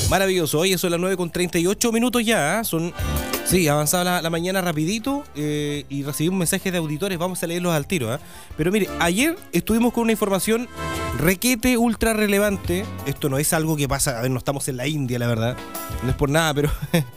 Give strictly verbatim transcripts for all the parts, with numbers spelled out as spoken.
Maravilloso. Oye, son las nueve con treinta y ocho minutos ya, ¿eh? Son... Sí, avanzaba la, la mañana rapidito eh, y recibimos mensajes de auditores, vamos a leerlos al tiro, ¿eh? Pero mire, ayer estuvimos con una información requete ultra relevante. Esto no es algo que pasa, a ver, no estamos en la India, la verdad, no es por nada, pero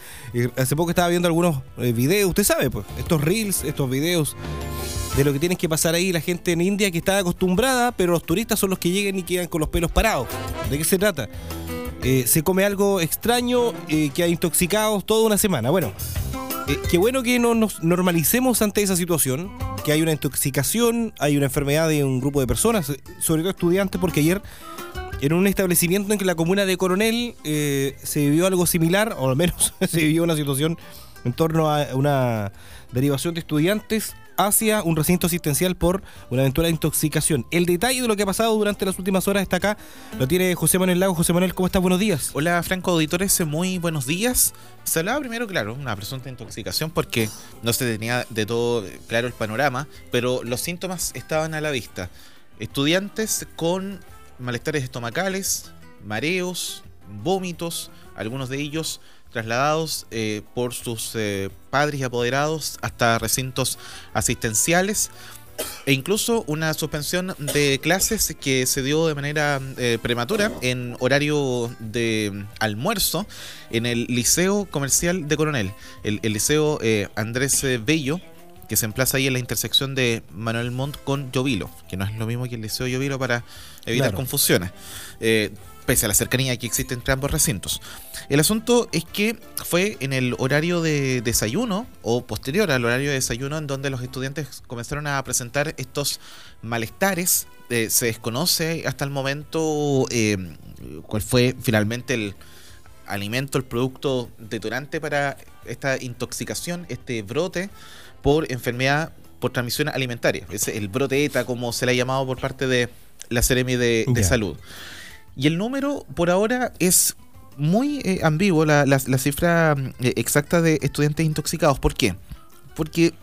hace poco estaba viendo algunos eh, videos, usted sabe, pues, estos reels, estos videos de lo que tienen que pasar ahí la gente en India que está acostumbrada, pero los turistas son los que llegan y quedan con los pelos parados. ¿De qué se trata? Eh, se come algo extraño eh, que ha intoxicado toda una semana. Bueno, eh, qué bueno que no nos normalicemos ante esa situación, que hay una intoxicación, hay una enfermedad de un grupo de personas, sobre todo estudiantes, porque ayer en un establecimiento en la comuna de Coronel eh, se vivió algo similar, o al menos se vivió una situación en torno a una derivación de estudiantes hacia un recinto asistencial por una eventual intoxicación. El detalle de lo que ha pasado durante las últimas horas está acá, lo tiene José Manuel Lago. José Manuel, ¿cómo estás? Buenos días. Hola, Franco, auditores, muy buenos días. Se hablaba primero, claro, una presunta intoxicación porque no se tenía de todo claro el panorama, pero los síntomas estaban a la vista. Estudiantes con malestares estomacales, mareos, vómitos, algunos de ellos trasladados eh, por sus eh, padres y apoderados hasta recintos asistenciales, e incluso una suspensión de clases que se dio de manera eh, prematura en horario de almuerzo en el Liceo Comercial de Coronel, el, el Liceo eh, Andrés Bello, que se emplaza ahí en la intersección de Manuel Montt con Llovilo, que no es lo mismo que el Liceo Llovilo, para evitar claro. confusiones. Eh, pese a la cercanía que existe entre ambos recintos. El asunto es que fue en el horario de desayuno, o posterior al horario de desayuno, en donde los estudiantes comenzaron a presentar estos malestares. Eh, se desconoce hasta el momento eh, cuál fue finalmente el alimento, el producto detonante para esta intoxicación, este brote por enfermedad por transmisión alimentaria. Es el brote ETA, como se le ha llamado por parte de la Seremi de, de yeah. Salud. Y el número por ahora es muy eh, ambiguo, la, la, la cifra eh, exacta de estudiantes intoxicados. ¿Por qué? Porque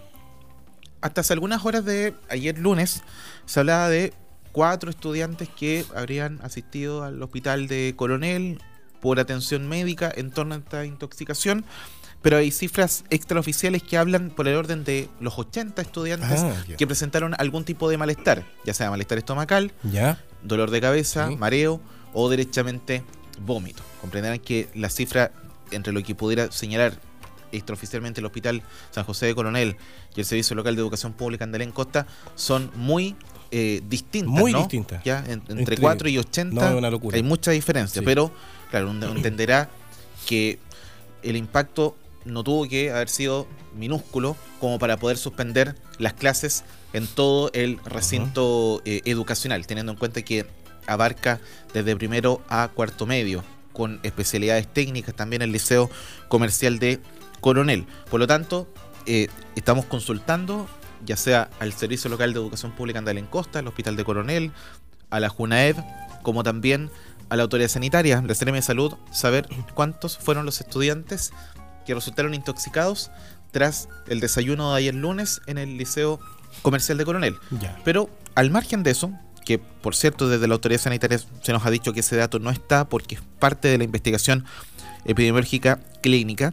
hasta hace algunas horas de ayer lunes se hablaba de cuatro estudiantes que habrían asistido al hospital de Coronel por atención médica en torno a esta intoxicación, pero hay cifras extraoficiales que hablan por el orden de los ochenta estudiantes ah, yeah. que presentaron algún tipo de malestar, ya sea malestar estomacal, yeah. dolor de cabeza, sí. mareo o derechamente vómito. Comprenderán que la cifra entre lo que pudiera señalar extraoficialmente el Hospital San José de Coronel y el Servicio Local de Educación Pública Andalén Costa son muy eh, distintas, muy ¿no? distintas. Ya, en, entre, entre cuatro y ochenta no, una locura. Hay mucha diferencia, sí. pero claro, uno entenderá que el impacto no tuvo que haber sido minúsculo como para poder suspender las clases en todo el recinto uh-huh. eh, educacional, teniendo en cuenta que abarca desde primero a cuarto medio, con especialidades técnicas también el Liceo Comercial de Coronel. Por lo tanto, eh, estamos consultando ya sea al Servicio Local de Educación Pública Andalén Costa, al Hospital de Coronel, a la JUNAED, como también a la Autoridad Sanitaria, la Seremi de Salud, saber cuántos fueron los estudiantes que resultaron intoxicados tras el desayuno de ayer lunes en el Liceo Comercial de Coronel. Ya. Pero al margen de eso, que por cierto desde la Autoridad Sanitaria se nos ha dicho que ese dato no está porque es parte de la investigación epidemiológica clínica,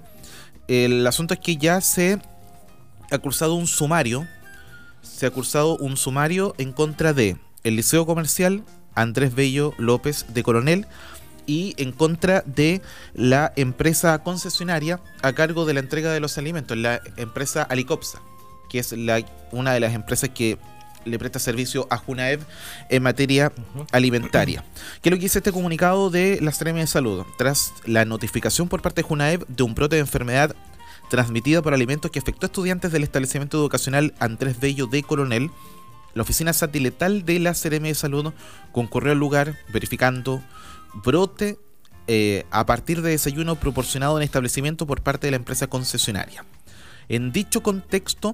el asunto es que ya se ha cursado un sumario, se ha cursado un sumario en contra de el Liceo Comercial Andrés Bello López de Coronel y en contra de la empresa concesionaria a cargo de la entrega de los alimentos, la empresa Alicopsa, que es la, una de las empresas que le presta servicio a JUNAEV en materia uh-huh. alimentaria. ¿Qué es lo que dice este comunicado de la Seremi de Salud? Tras la notificación por parte de JUNAEV de un brote de enfermedad transmitida por alimentos que afectó a estudiantes del establecimiento educacional Andrés Bello de Coronel, la oficina satiletal de la Seremi de Salud concurrió al lugar verificando brote eh, a partir de desayuno proporcionado en establecimiento por parte de la empresa concesionaria. En dicho contexto,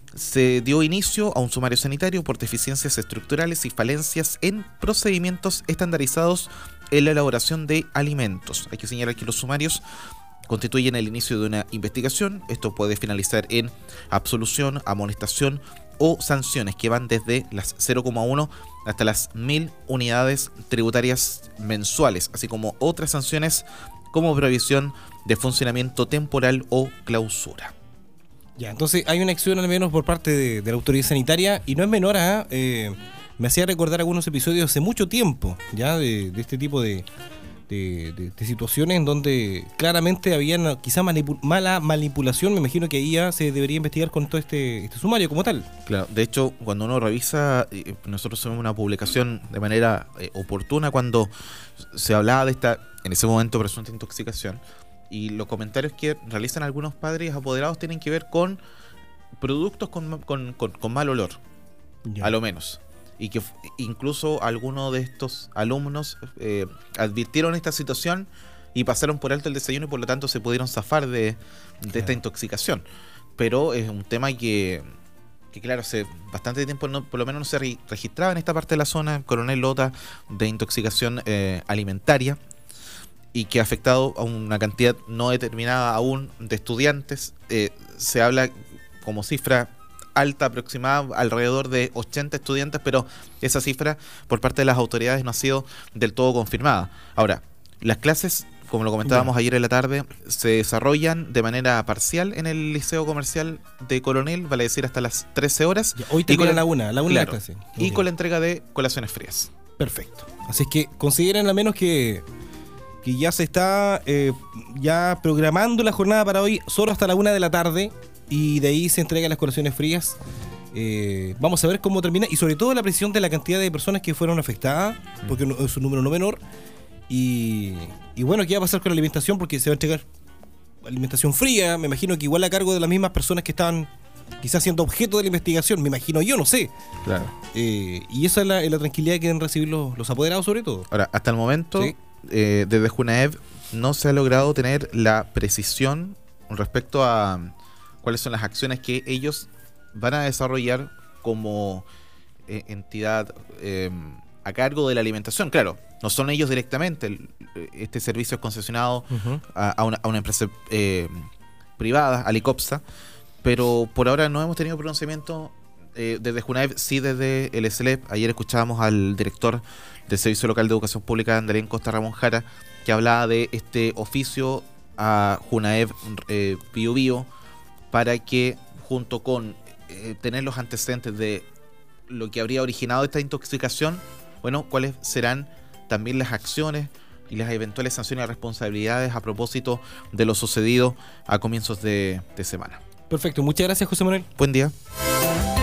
se dio inicio a un sumario sanitario por deficiencias estructurales y falencias en procedimientos estandarizados en la elaboración de alimentos. Hay que señalar que los sumarios constituyen el inicio de una investigación. Esto puede finalizar en absolución, amonestación o sanciones que van desde las cero coma uno hasta las mil unidades tributarias mensuales, así como otras sanciones como prohibición de funcionamiento temporal o clausura. Ya, entonces hay una acción al menos por parte de, de la autoridad sanitaria y no es menor a... Eh, me hacía recordar algunos episodios hace mucho tiempo, ya, de, de este tipo de, de, de, de situaciones en donde claramente había quizá manipu- mala manipulación. Me imagino que ahí ya se debería investigar con todo este, este sumario como tal. Claro, de hecho, cuando uno revisa, eh, nosotros hacemos una publicación de manera eh, oportuna cuando se hablaba de esta, en ese momento, presunta intoxicación, y los comentarios que realizan algunos padres apoderados tienen que ver con productos con, con, con, con mal olor, ya. A lo menos. Y que incluso algunos de estos alumnos eh, advirtieron esta situación y pasaron por alto el desayuno y por lo tanto se pudieron zafar de, de claro. esta intoxicación. Pero es un tema que, que claro, hace bastante tiempo no, por lo menos no se re- registraba en esta parte de la zona, Coronel Lota, de intoxicación eh, alimentaria, y que ha afectado a una cantidad no determinada aún de estudiantes. Eh, se habla como cifra alta, aproximada, alrededor de ochenta estudiantes, pero esa cifra por parte de las autoridades no ha sido del todo confirmada. Ahora, las clases, como lo comentábamos ayer en la tarde, se desarrollan de manera parcial en el Liceo Comercial de Coronel, vale decir hasta las trece horas. Ya, hoy termina la una, la una claro, de la clase. Y okay. con la entrega de colaciones frías. Perfecto. Así es que consideren al menos que, que ya se está eh, ya programando la jornada para hoy solo hasta la una de la tarde. Y de ahí se entregan las colaciones frías. Eh, vamos a ver cómo termina. Y sobre todo la precisión de la cantidad de personas que fueron afectadas, porque no, es un número no menor. Y, y bueno, ¿qué va a pasar con la alimentación? Porque se va a entregar alimentación fría. Me imagino que igual a cargo de las mismas personas que estaban quizás siendo objeto de la investigación. Me imagino yo, no sé. Claro. Eh, y esa es la, es la tranquilidad que deben recibir los, los apoderados sobre todo. Ahora, hasta el momento, ¿sí? eh, desde Junaev no se ha logrado tener la precisión respecto a cuáles son las acciones que ellos van a desarrollar como eh, entidad eh, a cargo de la alimentación. Claro, no son ellos directamente, el, este servicio es concesionado uh-huh. a, a, una, a una empresa eh, privada, Alicopsa, pero por ahora no hemos tenido pronunciamiento eh, desde Junaev, sí desde el S L E P. Ayer escuchábamos al director del Servicio Local de Educación Pública, Andalén Costa Ramón Jara, que hablaba de este oficio a Junaev eh, Bio Bio, para que junto con eh, tener los antecedentes de lo que habría originado esta intoxicación, bueno, cuáles serán también las acciones y las eventuales sanciones y responsabilidades a propósito de lo sucedido a comienzos de, de semana. Perfecto, muchas gracias, José Manuel. Buen día.